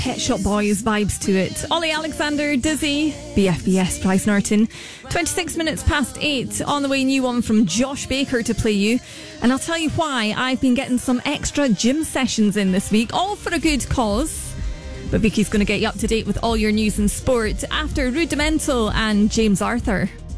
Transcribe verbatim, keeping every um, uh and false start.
Pet Shop Boys vibes to it. Ollie Alexander, Dizzy, B F B S, Bryce Norton. twenty-six minutes past eight. On the way, new one from Josh Baker to play you. And I'll tell you why. I've been getting some extra gym sessions in this week, all for a good cause. But Vicky's going to get you up to date with all your news and sport after Rudimental and James Arthur.